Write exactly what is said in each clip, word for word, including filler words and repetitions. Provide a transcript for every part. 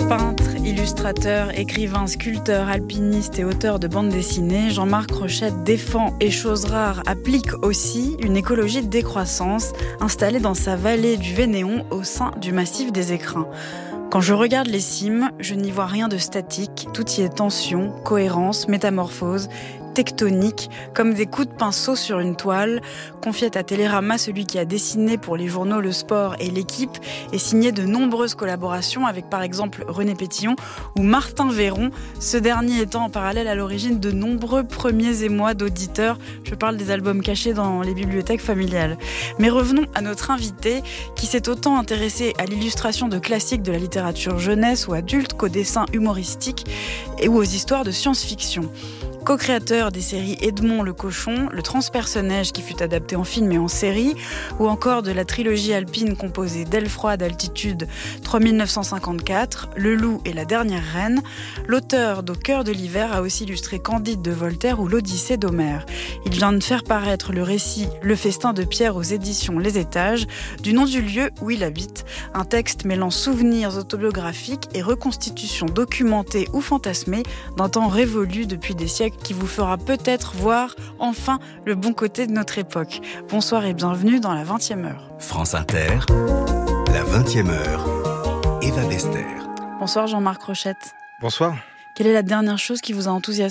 Peintre, illustrateur, écrivain, sculpteur, alpiniste et auteur de bandes dessinées, Jean-Marc Rochette défend et, chose rare, applique aussi une écologie de décroissance installée dans sa vallée du Vénéon au sein du massif des Écrins. Quand je regarde les cimes, je n'y vois rien de statique, tout y est tension, cohérence, métamorphose, tectonique, comme des coups de pinceau sur une toile. Confiait à Télérama, celui qui a dessiné pour les journaux Le Sport et L'Équipe et signé de nombreuses collaborations avec par exemple René Pétillon ou Martin Véron, ce dernier étant en parallèle à l'origine de nombreux premiers émois d'auditeurs. Je parle des albums cachés dans les bibliothèques familiales. Mais revenons à notre invité qui s'est autant intéressé à l'illustration de classiques de la littérature jeunesse ou adulte qu'au dessin humoristique et ou aux histoires de science-fiction. Co-créateur des séries Edmond le Cochon, Le Transpersonnage qui fut adapté en film et en série, ou encore de la trilogie alpine composée d'Elfroy d'altitude trois mille neuf cent cinquante-quatre, Le Loup et la dernière reine, l'auteur d'Au cœur de l'hiver a aussi illustré Candide de Voltaire ou l'Odyssée d'Homère. Il vient de faire paraître le récit Le Festin de Pierre aux éditions Les Étages, du nom du lieu où il habite, un texte mêlant souvenirs autobiographiques et reconstitutions documentées ou fantasmées d'un temps révolu depuis des siècles qui vous fera peut-être voir enfin le bon côté de notre époque. Bonsoir et bienvenue dans la vingtième heure. France Inter, la vingtième heure, Eva Bester. Bonsoir Jean-Marc Rochette. Bonsoir. Quelle est la dernière chose qui vous a enthousiasmé ?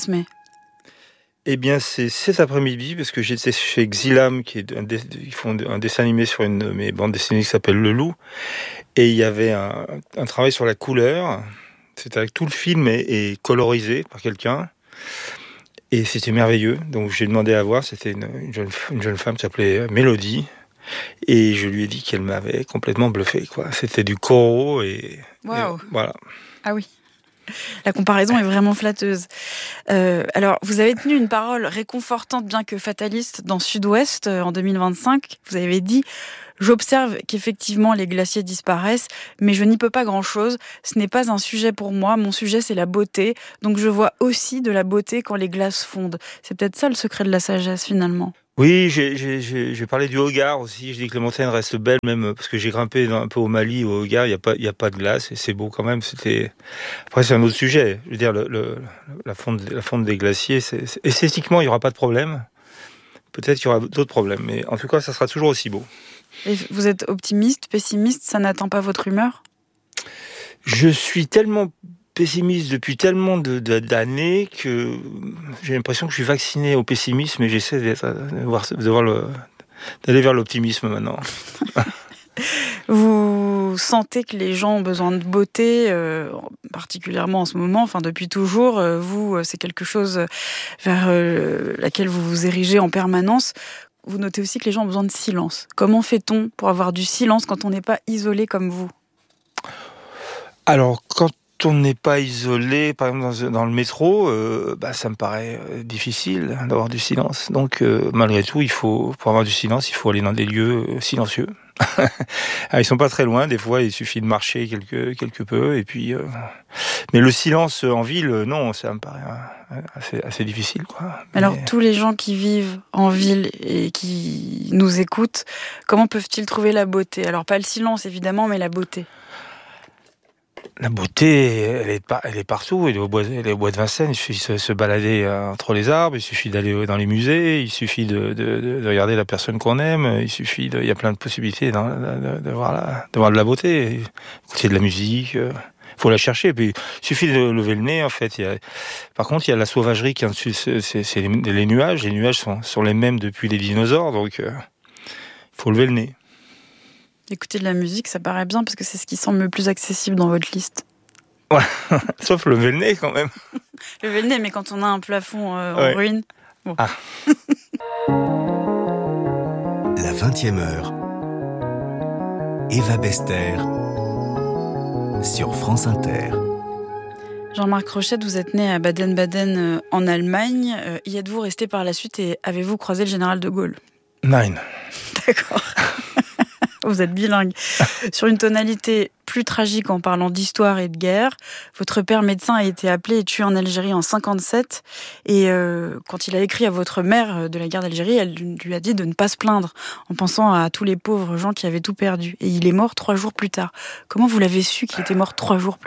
Eh bien, c'est cet après-midi, parce que j'étais chez Xilam, qui est un dé... ils font un dessin animé sur une de mes bandes dessinées qui s'appelle Le Loup, et il y avait un, un travail sur la couleur. C'était avec tout le film est, est colorisé par quelqu'un. Et c'était merveilleux, donc j'ai demandé à voir, c'était une, une, jeune, une jeune femme qui s'appelait Mélodie, et je lui ai dit qu'elle m'avait complètement bluffé, quoi. C'était du Corot et, wow. et voilà. Ah oui, la comparaison est vraiment flatteuse. Euh, alors, vous avez tenu une parole réconfortante, bien que fataliste, dans Sud-Ouest euh, en deux mille vingt-cinq. Vous avez dit « J'observe qu'effectivement les glaciers disparaissent, mais je n'y peux pas grand-chose. Ce n'est pas un sujet pour moi. Mon sujet, c'est la beauté. Donc je vois aussi de la beauté quand les glaces fondent. » C'est peut-être ça le secret de la sagesse, finalement. Oui, j'ai, j'ai, j'ai, j'ai parlé du Hogar aussi. Je dis que les montagnes restent belles, même parce que j'ai grimpé un peu au Mali, au Hogar. Il n'y a pas, il y a pas de glace et c'est beau quand même. C'était. Après, c'est un autre sujet. Je veux dire, le, le, la fonte, la fonte des glaciers, c'est, c'est... esthétiquement, il n'y aura pas de problème. Peut-être qu'il y aura d'autres problèmes, mais en tout cas, ça sera toujours aussi beau. Et vous êtes optimiste, pessimiste, ça n'atteint pas votre humeur ? Je suis tellement pessimiste depuis tellement de, de, d'années que j'ai l'impression que je suis vacciné au pessimisme et j'essaie de voir, de voir le, d'aller vers l'optimisme maintenant. Vous sentez que les gens ont besoin de beauté, euh, particulièrement en ce moment, enfin depuis toujours. Euh, vous, c'est quelque chose vers euh, laquelle vous vous érigez en permanence. Vous notez aussi que les gens ont besoin de silence. Comment fait-on pour avoir du silence quand on n'est pas isolé comme vous ? Alors, quand on n'est pas isolé, par exemple dans, dans le métro, euh, bah, ça me paraît euh, difficile d'avoir du silence. Donc, euh, malgré tout, il faut, pour avoir du silence, il faut aller dans des lieux euh, silencieux. Alors, ils sont pas très loin, des fois, il suffit de marcher quelque, quelque peu, et puis... Euh... Mais le silence en ville, non, ça me paraît assez, assez difficile, quoi. Mais... Alors, tous les gens qui vivent en ville et qui nous écoutent, comment peuvent-ils trouver la beauté ? Alors, pas le silence, évidemment, mais la beauté. La beauté, elle est, par, elle est partout. Elle est, au bois, elle est au bois de Vincennes. Il suffit de se balader entre les arbres. Il suffit d'aller dans les musées. Il suffit de, de, de regarder la personne qu'on aime. Il suffit de, il y a plein de possibilités de, de, de, voir, la, de voir de la beauté. Écouter de la musique. Il faut la chercher. Puis, il suffit de lever le nez, en fait. Il y a, par contre, il y a la sauvagerie qui est en dessus. C'est, c'est, c'est les, les nuages. Les nuages sont, sont les mêmes depuis les dinosaures. Donc, il euh, faut lever le nez. Écouter de la musique, ça paraît bien parce que c'est ce qui semble le plus accessible dans votre liste. Ouais, sauf lever le nez quand même. Lever le nez, mais quand on a un plafond euh, ouais. en ruine. Bon. Ah. La vingtième heure. Eva Bester sur France Inter. Jean-Marc Rochette, vous êtes né à Baden-Baden euh, en Allemagne. Euh, y êtes-vous resté par la suite et avez-vous croisé le général de Gaulle ? Nine. D'accord. Vous êtes bilingue. Sur une tonalité plus tragique en parlant d'histoire et de guerre, votre père médecin a été appelé et tué en Algérie en cinquante-sept. Et euh, quand il a écrit à votre mère de la guerre d'Algérie, elle lui a dit de ne pas se plaindre en pensant à tous les pauvres gens qui avaient tout perdu. Et il est mort trois jours plus tard. Comment vous l'avez su qu'il était mort trois jours plus tard ?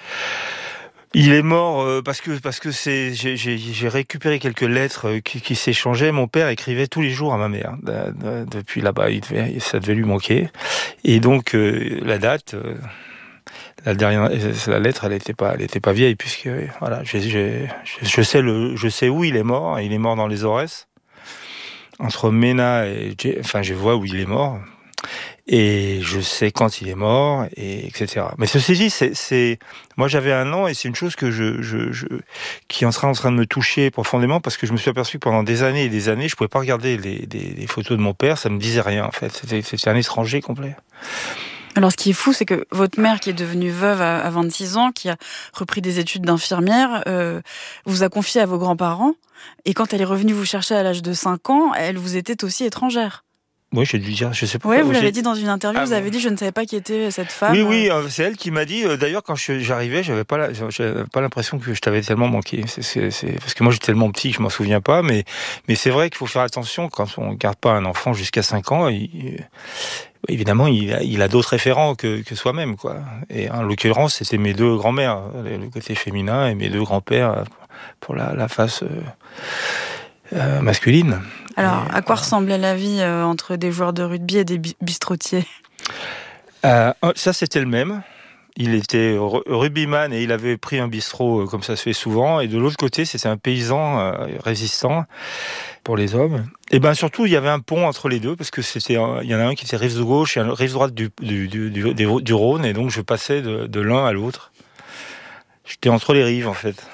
Il est mort euh, parce que parce que c'est j'ai, j'ai, j'ai récupéré quelques lettres euh, qui, qui s'échangeaient. Mon père écrivait tous les jours à ma mère. De, de, depuis là-bas, il devait, ça devait lui manquer. Et donc euh, la date, euh, la dernière, la lettre, elle était pas, elle était pas vieille puisque voilà, j'ai, j'ai, je sais le, je sais où il est mort. Il est mort dans les Aurès, entre Ménat et, enfin, je vois où il est mort. Et je sais quand il est mort, et etc. Mais ceci dit, c'est, c'est, moi j'avais un an et c'est une chose que je, je, je, qui est en train, en train de me toucher profondément parce que je me suis aperçu que pendant des années et des années, je pouvais pas regarder les, les, les photos de mon père, ça me disait rien en fait. C'était, c'était un étranger complet. Alors, ce qui est fou, c'est que votre mère, qui est devenue veuve à vingt-six ans, qui a repris des études d'infirmière, euh, vous a confié à vos grands-parents. Et quand elle est revenue vous chercher à l'âge de cinq ans, elle vous était aussi étrangère. Oui, j'ai dû dire, je sais pas. Oui, vous j'ai... l'avez dit dans une interview, ah, vous avez dit, je ne savais pas qui était cette femme. Oui, oui, c'est elle qui m'a dit. D'ailleurs, quand j'arrivais, j'avais pas, la, j'avais pas l'impression que je t'avais tellement manqué. C'est, c'est, c'est, parce que moi, j'étais tellement petit que je m'en souviens pas. Mais, mais c'est vrai qu'il faut faire attention quand on garde pas un enfant jusqu'à cinq ans. Il, évidemment, il a, il a d'autres référents que, que soi-même, quoi. Et en l'occurrence, c'était mes deux grands-mères, le côté féminin, et mes deux grands-pères pour la, la face euh, euh, masculine. Alors, et, à quoi euh, ressemblait la vie euh, entre des joueurs de rugby et des bistrotiers ? euh, Ça, c'était le même. Il était rugbyman et il avait pris un bistrot euh, comme ça se fait souvent. Et de l'autre côté, c'était un paysan euh, résistant pour les hommes. Et ben surtout, il y avait un pont entre les deux parce que c'était, il y en a un qui était rive gauche et un rive droite du, du, du, du, du Rhône. Et donc, je passais de, de l'un à l'autre. J'étais entre les rives, en fait.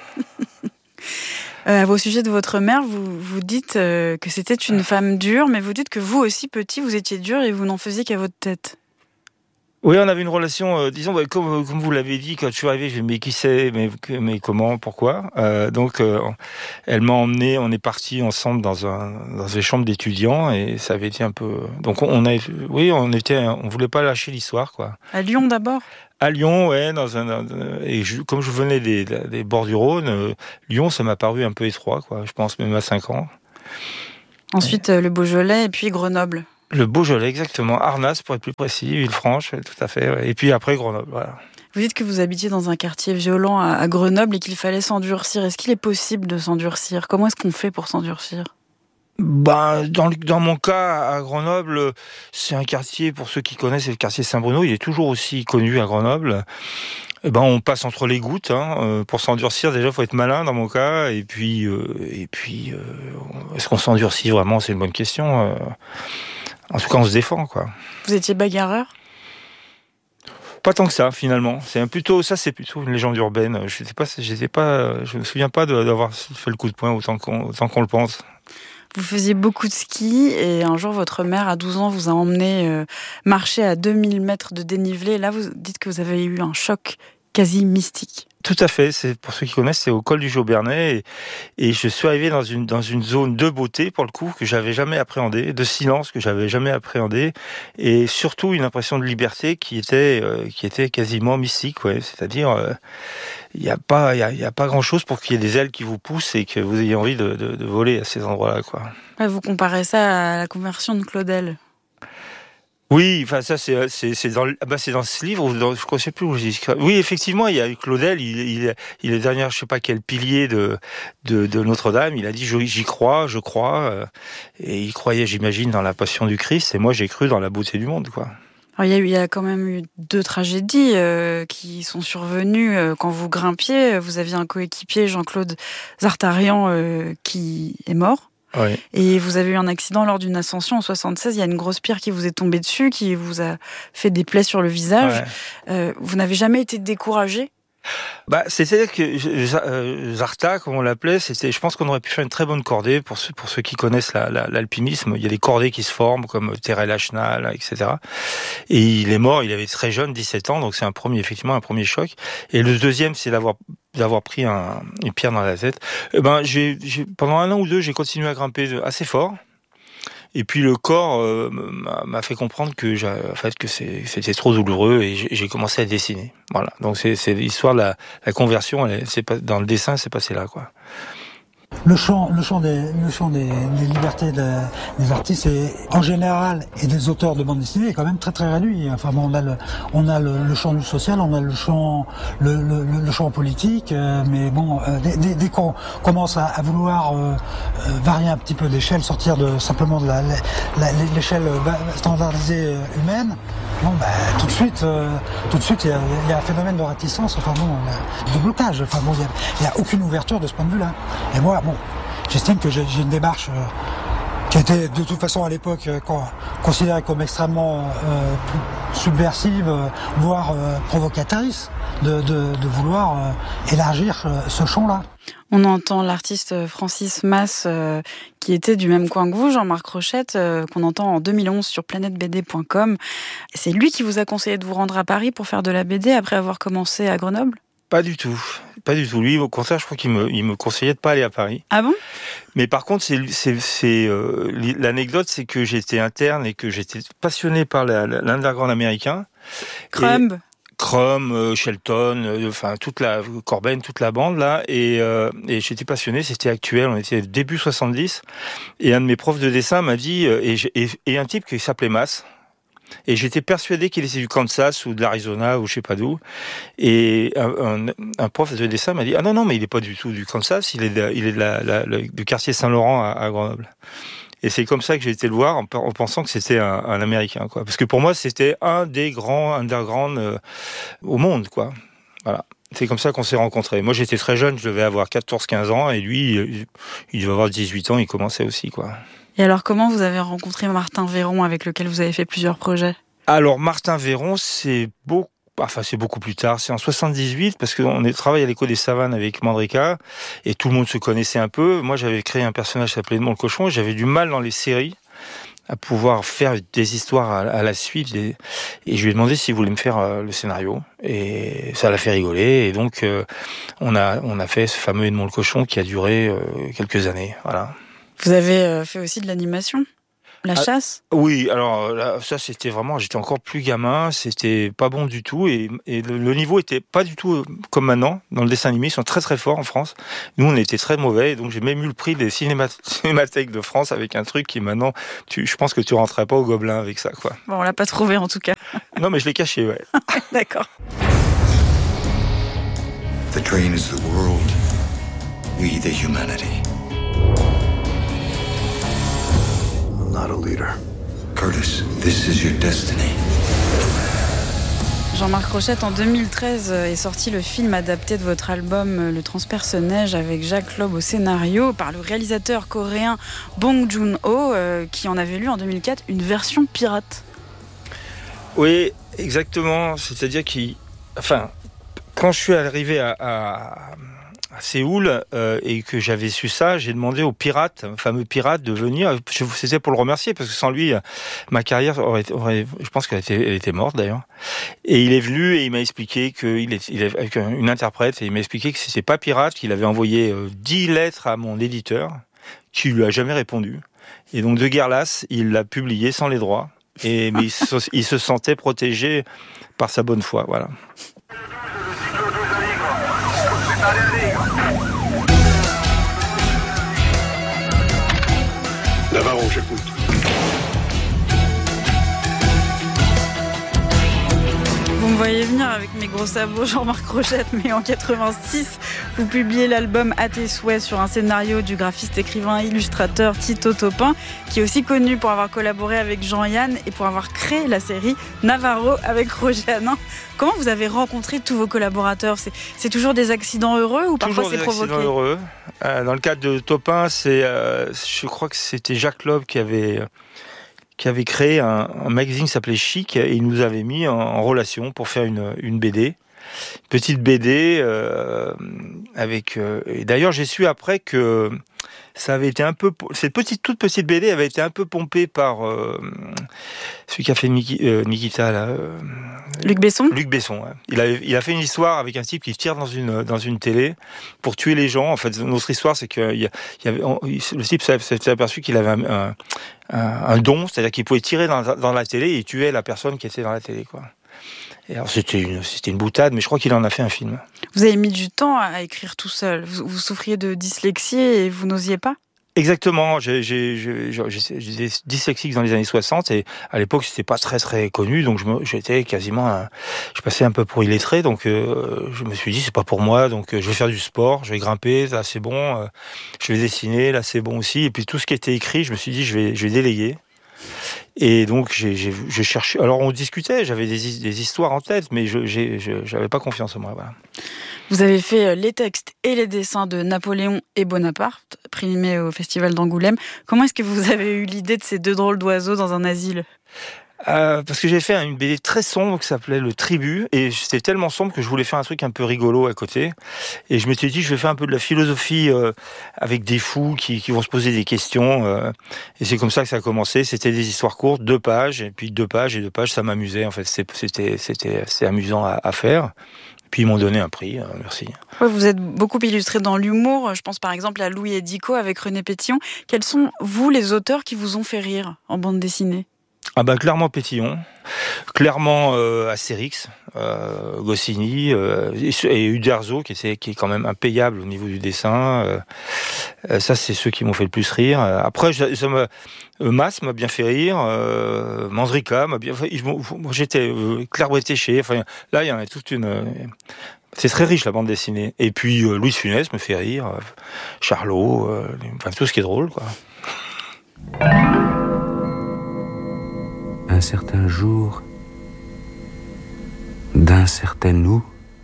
Euh, au sujet de votre mère, vous, vous dites euh, que c'était une femme dure, mais vous dites que vous aussi, petit, vous étiez dur et vous n'en faisiez qu'à votre tête. Oui, on avait une relation, euh, disons, bah, comme, comme vous l'avez dit, quand je suis arrivé, je me mais qui c'est, mais, mais comment, pourquoi euh, Donc, euh, elle m'a emmené, on est partis ensemble dans, un, dans une chambre d'étudiants et ça avait été un peu... Donc, on a, oui, on était, on voulait pas lâcher l'histoire, quoi. À Lyon d'abord ? À Lyon, ouais, dans un, et je, comme je venais des, des bords du Rhône, euh, Lyon, ça m'a paru un peu étroit, quoi. Je pense même à cinq ans. Ensuite, euh, le Beaujolais et puis Grenoble. Le Beaujolais, exactement. Arnas, pour être plus précis, Villefranche, tout à fait. Ouais. Et puis après, Grenoble, voilà. Vous dites que vous habitiez dans un quartier violent à, à Grenoble et qu'il fallait s'endurcir. Est-ce qu'il est possible de s'endurcir ? Comment est-ce qu'on fait pour s'endurcir ? Ben, dans, le, dans mon cas, à Grenoble, c'est un quartier, pour ceux qui connaissent, c'est le quartier Saint-Bruno. Il est toujours aussi connu à Grenoble. Eh ben, on passe entre les gouttes. Hein. Pour s'endurcir, déjà, il faut être malin dans mon cas. Et puis, euh, et puis euh, est-ce qu'on s'endurcit vraiment ? C'est une bonne question. Euh, en tout cas, on se défend, quoi. Vous étiez bagarreur ? Pas tant que ça, finalement. C'est un plutôt, ça, c'est plutôt une légende urbaine. Je sais pas, j'étais pas, je me souviens pas d'avoir fait le coup de poing autant qu'on, autant qu'on le pense. Vous faisiez beaucoup de ski et un jour, votre mère, à douze ans, vous a emmené euh, marcher à deux mille mètres de dénivelé. Là, vous dites que vous avez eu un choc quasi mystique. Tout à fait. C'est, pour ceux qui connaissent, c'est au col du Jaubernais. Et, et je suis arrivé dans une, dans une zone de beauté, pour le coup, que j'avais jamais appréhendée, de silence que j'avais jamais appréhendé. Et surtout, une impression de liberté qui était, euh, qui était quasiment mystique, ouais. C'est-à-dire, euh, il n'y a pas, il y a, y a pas grand-chose pour qu'il y ait des ailes qui vous poussent et que vous ayez envie de, de, de voler à ces endroits-là, quoi. Ouais, vous comparez ça à la conversion de Claudel. Oui, enfin ça c'est c'est c'est dans bah c'est dans ce livre ou dans, je ne sais plus où je dis. Oui, effectivement, il y a Claudel, il il il est dernier, je sais pas quel pilier de de, de Notre-Dame, il a dit j'y crois, je crois, et il croyait, j'imagine, dans la passion du Christ, et moi j'ai cru dans la beauté du monde, quoi. Alors, il y a eu, il y a quand même eu deux tragédies euh, qui sont survenues euh, quand vous grimpiez. Vous aviez un coéquipier, Jean-Claude Zartarian, euh, qui est mort. Oui. Et vous avez eu un accident lors d'une ascension en soixante-seize. Il y a une grosse pierre qui vous est tombée dessus, qui vous a fait des plaies sur le visage. Ouais. Euh, vous n'avez jamais été découragé ? Bah, c'est-à-dire que euh, Zarta, comme on l'appelait, c'était, je pense qu'on aurait pu faire une très bonne cordée pour ceux, pour ceux qui connaissent la, la, l'alpinisme. Il y a des cordées qui se forment, comme Terrell Achnal, et cetera. Et il est mort, il avait très jeune, dix-sept ans, donc c'est un premier, effectivement, un premier choc. Et le deuxième, c'est d'avoir, d'avoir pris un, une pierre dans la tête. Et ben, j'ai, j'ai, pendant un an ou deux, j'ai continué à grimper assez fort. Et puis le corps euh, m'a, m'a fait comprendre que, j'ai, en fait, que c'est, c'était trop douloureux et j'ai, j'ai commencé à dessiner. Voilà. Donc c'est, c'est l'histoire de la, la conversion. Elle, c'est pas, dans le dessin, c'est passé là, quoi. Le champ, le champ des, le champ des, des libertés de, des artistes et en général et des auteurs de bande dessinée est quand même très très réduit. Enfin bon, on a le, on a le, le champ du social, on a le champ, le, le, le champ politique, euh, mais bon, euh, dès, dès, dès qu'on commence à, à vouloir euh, euh, varier un petit peu d'échelle, sortir de simplement de la, la, l'échelle standardisée humaine. Bon, bah, tout de suite, euh, tout de suite, il y, y a un phénomène de réticence, enfin bon, de blocage. Enfin bon, il y, y a aucune ouverture de ce point de vue-là. Et moi, bon, j'estime que j'ai, j'ai une démarche euh, qui était de toute façon à l'époque euh, considérée comme extrêmement euh, subversive, euh, voire euh, provocatrice, de, de, de vouloir euh, élargir euh, ce champ-là. On entend l'artiste Francis Mas, euh, qui était du même coin que vous, Jean-Marc Rochette, euh, qu'on entend en deux mille onze sur planète b d point com. C'est lui qui vous a conseillé de vous rendre à Paris pour faire de la B D après avoir commencé à Grenoble ? Pas du tout. Pas du tout. Lui, au contraire, je crois qu'il me, il me conseillait de pas aller à Paris. Ah bon ? Mais par contre, c'est, c'est, c'est euh, l'anecdote, c'est que j'étais interne et que j'étais passionné par la, la, l'underground américain. Crumb. Crum, euh, Shelton, euh, enfin toute la Corben, toute la bande là, et, euh, et j'étais passionné. C'était actuel, on était début soixante-dix, et un de mes profs de dessin m'a dit, euh, et, et, et un type qui s'appelait Mas, et j'étais persuadé qu'il était du Kansas ou de l'Arizona ou je sais pas d'où, et un, un, un prof de dessin m'a dit ah non non mais il est pas du tout du Kansas, il est de, il est de la, la, la, du quartier Saint-Laurent à, à Grenoble. Et c'est comme ça que j'ai été le voir en, en pensant que c'était un, un Américain, quoi. Parce que pour moi, c'était un des grands underground euh, au monde, quoi. Voilà. C'est comme ça qu'on s'est rencontrés. Moi, j'étais très jeune, je devais avoir quatorze quinze ans, et lui, il, il devait avoir dix-huit ans, il commençait aussi, quoi. Et alors, comment vous avez rencontré Martin Véron, avec lequel vous avez fait plusieurs projets ? Alors, Martin Véron, c'est beaucoup Enfin, c'est beaucoup plus tard, c'est en soixante-dix-huit, parce qu'on est travaillé à l'écho des Savanes avec Mandrika, et tout le monde se connaissait un peu. Moi, j'avais créé un personnage qui s'appelait Edmond le Cochon, et j'avais du mal dans les séries à pouvoir faire des histoires à, à la suite. Des... Et je lui ai demandé s'il voulait me faire euh, le scénario, et ça l'a fait rigoler. Et donc, euh, on a on a fait ce fameux Edmond le Cochon qui a duré euh, quelques années. Voilà. Vous avez euh, fait aussi de l'animation ? La ah, chasse ? Oui, alors là, ça c'était vraiment, j'étais encore plus gamin, c'était pas bon du tout, et, et le, le niveau était pas du tout comme maintenant. Dans le dessin animé, ils sont très très forts en France. Nous, on était très mauvais, et donc j'ai même eu le prix des cinéma- cinémathèques de France avec un truc qui maintenant, tu, je pense que tu rentrerais pas au Gobelin avec ça, quoi. Bon, on l'a pas trouvé en tout cas. Non, mais je l'ai caché, ouais. D'accord. The train is the world, we the humanity. Not a leader. Curtis, this is your destiny. Jean-Marc Rochette, en deux mille treize est sorti le film adapté de votre album Le Transperce-Neige avec Jacques Loeb au scénario par le réalisateur coréen Bong Joon-ho euh, qui en avait lu en deux mille quatre une version pirate. Oui, exactement. C'est-à-dire qu'il... Enfin, quand je suis arrivé à... à... à Séoul euh, et que j'avais su ça, j'ai demandé au pirate, un fameux pirate, de venir. C'était pour le remercier parce que sans lui, ma carrière aurait, aurait je pense qu'elle était, elle était morte d'ailleurs. Et il est venu et il m'a expliqué qu'il est, il est avec une interprète et il m'a expliqué que c'était pas pirate, qu'il avait envoyé euh, dix lettres à mon éditeur, qui lui a jamais répondu. Et donc de guerre lasse, il l'a publié sans les droits. Et mais il, se, il se sentait protégé par sa bonne foi, voilà. Navarro, j'écoute. Vous me voyez venir avec mes gros sabots, Jean-Marc Rochette, mais en quatre-vingt-six, vous publiez l'album À tes souhaits sur un scénario du graphiste, écrivain, illustrateur Tito Topin, qui est aussi connu pour avoir collaboré avec Jean-Yann et pour avoir créé la série Navarro avec Roger Hanin. Comment vous avez rencontré tous vos collaborateurs ? C'est, c'est toujours des accidents heureux ou parfois toujours c'est provoqué ? Toujours des accidents heureux. Euh, dans le cadre de Topin, c'est, euh, je crois que c'était Jacques Loeb qui avait... qui avait créé un, un magazine qui s'appelait Chic et il nous avait mis en, en relation pour faire une, une B D. Petite B D euh, avec... Euh, et d'ailleurs, j'ai su après que ça avait été un peu... Cette petite, toute petite B D avait été un peu pompée par euh, celui qui a fait Niki, euh, Nikita, là... Euh, Luc Besson. Luc Besson, ouais. Il a, il a fait une histoire avec un type qui tire dans une, dans une télé pour tuer les gens. En fait, notre histoire, c'est que il y avait, le type s'est aperçu qu'il avait un, un, un don, c'est-à-dire qu'il pouvait tirer dans, dans la télé et tuer la personne qui était dans la télé, quoi. Et alors c'était une, c'était une boutade, mais je crois qu'il en a fait un film. Vous avez mis du temps à écrire tout seul. Vous, vous souffriez de dyslexie et vous n'osiez pas ? Exactement, j'ai, j'ai, j'ai, j'ai, j'étais dyslexique dans les années soixante et à l'époque c'était pas très très connu, donc je me, j'étais quasiment, un, je passais un peu pour illettré, donc euh, je me suis dit c'est pas pour moi, donc euh, je vais faire du sport, je vais grimper, là c'est bon, euh, je vais dessiner, là c'est bon aussi, et puis tout ce qui était écrit, je me suis dit je vais, je vais déléguer. Et donc j'ai, j'ai, j'ai cherché. Alors on discutait, j'avais des, des histoires en tête, mais je, j'ai, je, j'avais pas confiance en moi. Voilà. Vous avez fait les textes et les dessins de Napoléon et Bonaparte, primés au Festival d'Angoulême. Comment est-ce que vous avez eu l'idée de ces deux drôles d'oiseaux dans un asile ? Euh, parce que j'ai fait une B D très sombre qui s'appelait Le Tribut, et c'était tellement sombre que je voulais faire un truc un peu rigolo à côté, et je m'étais dit je vais faire un peu de la philosophie euh, avec des fous qui, qui vont se poser des questions, euh, et c'est comme ça que ça a commencé. C'était des histoires courtes, deux pages, et puis deux pages et deux pages, ça m'amusait en fait, c'était c'était c'était assez amusant à, à faire. Puis ils m'ont donné un prix, euh, merci. Ouais, vous êtes beaucoup illustré dans l'humour, je pense par exemple à Louis et Dico avec René Pétillon. Quels sont, vous, les auteurs qui vous ont fait rire en bande dessinée ? Ah bah clairement Pétillon, clairement euh, Astérix, euh, Goscinny euh, et, et Uderzo qui est, qui est quand même impayable au niveau du dessin. Euh, euh, ça c'est ceux qui m'ont fait le plus rire. Après ça, ça me, euh, Mas m'a bien fait rire, euh, Mandrika m'a bien fait. Moi j'étais euh, Claire Bretéché. Enfin là il y en a toute une. Euh, c'est très riche la bande dessinée. Et puis euh, Louis de Funès me fait rire, euh, Charlot, euh, enfin tout ce qui est drôle quoi. Un certain jour, d'un certain nous,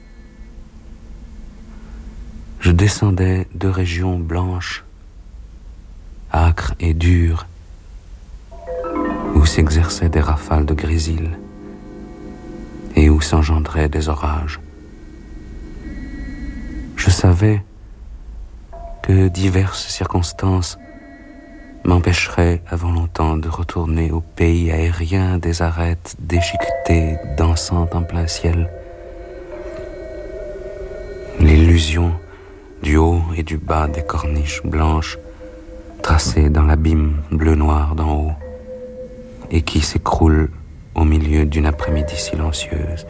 je descendais de régions blanches, âcres et dures, où s'exerçaient des rafales de grésil et où s'engendraient des orages. Je savais que diverses circonstances m'empêcherait avant longtemps de retourner au pays aérien des arêtes déchiquetées dansant en plein ciel. L'illusion du haut et du bas des corniches blanches tracées dans l'abîme bleu-noir d'en haut et qui s'écroule au milieu d'une après-midi silencieuse.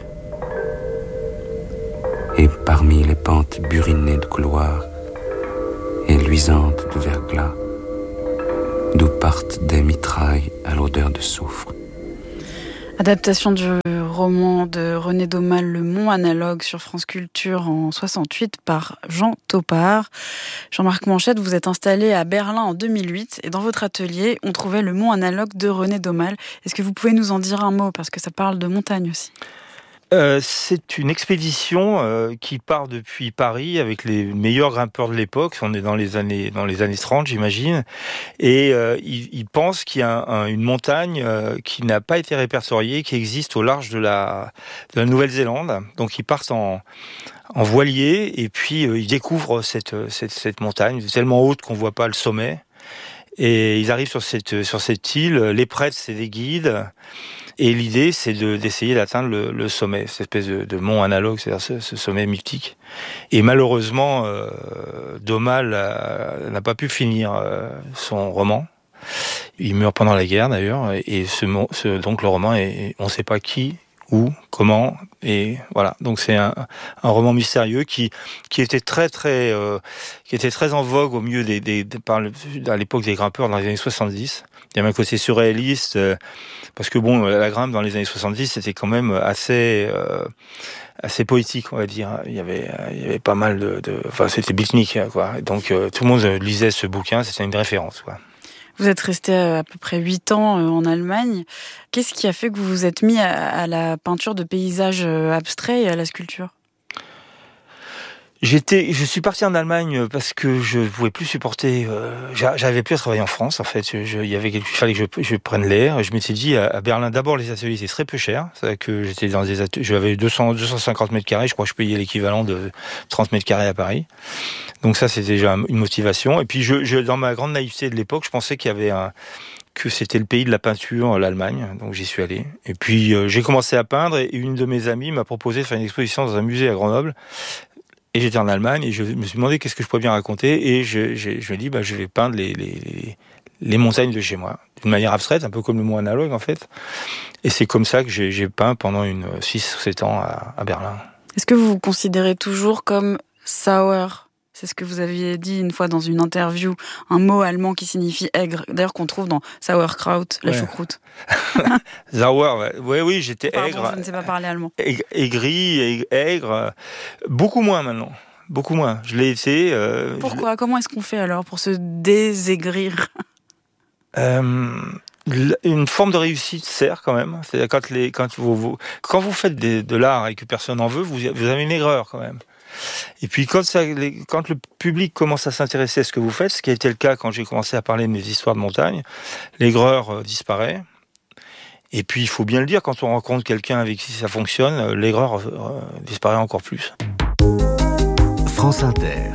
Et parmi les pentes burinées de couloirs et luisantes de verglas, d'où partent des mitrailles à l'odeur de soufre. Adaptation du roman de René Daumal, Le Mont Analogue, sur France Culture en soixante-huit par Jean Topart. Jean-Marc Manchette, vous êtes installé à Berlin en deux mille huit et dans votre atelier, on trouvait Le Mont Analogue de René Daumal. Est-ce que vous pouvez nous en dire un mot, parce que ça parle de montagne aussi ? Euh, c'est une expédition euh, qui part depuis Paris avec les meilleurs grimpeurs de l'époque. On est dans les années dans les années trente, j'imagine. Et euh, ils, ils pensent qu'il y a un, une montagne euh, qui n'a pas été répertoriée, qui existe au large de la, de la Nouvelle-Zélande. Donc ils partent en, en voilier et puis euh, ils découvrent cette, cette, cette montagne tellement haute qu'on voit pas le sommet. Et ils arrivent sur cette, sur cette île. Les prêtres, c'est des guides. Et l'idée, c'est de, d'essayer d'atteindre le, le sommet, cette espèce de, de mont analogue, c'est-à-dire ce, ce sommet mythique. Et malheureusement, euh, Daumal a, n'a pas pu finir euh, son roman. Il meurt pendant la guerre, d'ailleurs. Et ce, ce, donc le roman, est, on ne sait pas qui, où, comment, et voilà. Donc c'est un, un roman mystérieux qui qui était très très euh, qui était très en vogue au milieu des, des, des par le, à l'époque des grimpeurs dans les années soixante-dix. Il y avait un côté surréaliste euh, parce que bon, la grimpe dans les années soixante-dix c'était quand même assez euh, assez poétique, on va dire. Il y avait il y avait pas mal de, de enfin c'était beatnik quoi. Donc euh, tout le monde lisait ce bouquin, c'était une référence quoi. Vous êtes resté à peu près huit ans en Allemagne. Qu'est-ce qui a fait que vous vous êtes mis à la peinture de paysages abstraits et à la sculpture ? J'étais, je suis parti en Allemagne parce que je ne pouvais plus supporter. Euh, j'arrivais plus à travailler en France. En fait, je, il y avait quelque, il fallait que je, je prenne l'air. Je m'étais dit à, à Berlin, d'abord les ateliers étaient très peu chers. C'est que j'étais dans des ateliers, j'avais deux cents, deux cent cinquante mètres carrés. Je crois que je payais l'équivalent de trente mètres carrés à Paris. Donc ça, c'était déjà une motivation. Et puis, je, je, dans ma grande naïveté de l'époque, je pensais qu'il y avait un que c'était le pays de la peinture, l'Allemagne, donc j'y suis allé. Et puis euh, j'ai commencé à peindre et une de mes amies m'a proposé de faire une exposition dans un musée à Grenoble. Et j'étais en Allemagne et je me suis demandé qu'est-ce que je pourrais bien raconter. Et je, je, je me dis, bah, je vais peindre les, les, les montagnes de chez moi, d'une manière abstraite, un peu comme le mot analogue en fait. Et c'est comme ça que j'ai, j'ai peint pendant une six ou sept ans à, à Berlin. Est-ce que vous vous considérez toujours comme Sauer ? C'est ce que vous aviez dit une fois dans une interview, un mot allemand qui signifie aigre, d'ailleurs qu'on trouve dans Sauerkraut, la ouais. choucroute. Sauer, ouais. oui, oui, j'étais Pardon, aigre. Je ne sais pas parler allemand. Aigri, aigri, aigre, beaucoup moins maintenant. Beaucoup moins. Je l'ai été. Euh, Pourquoi ? Comment est-ce qu'on fait alors pour se désaigrir ? euh, Une forme de réussite sert quand même. C'est-à-dire quand, les, quand, vous, vous, quand vous faites des, de l'art et que personne n'en veut, vous, vous avez une aigreur quand même. Et puis quand, ça, les, quand le public commence à s'intéresser à ce que vous faites, ce qui a été le cas quand j'ai commencé à parler de mes histoires de montagne, l'aigreur euh, disparaît. Et puis il faut bien le dire, quand on rencontre quelqu'un avec qui ça fonctionne, l'aigreur euh, disparaît encore plus. France Inter.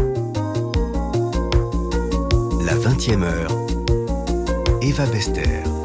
La vingtième heure. Eva Bester.